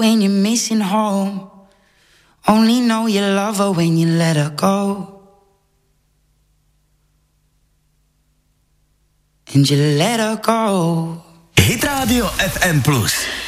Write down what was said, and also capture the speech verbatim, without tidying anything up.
when you're missing home. Only know you love her when you let her go. And you let her go. Hit Radio F M plus.